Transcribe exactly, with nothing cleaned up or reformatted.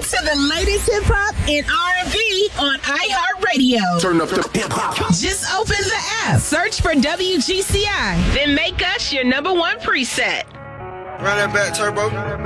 to the latest hip hop and R and B on iHeartRadio. Turn up the hip hop. Just open the app, search for W G C I, then make us your number one preset. Run that back, Turbo.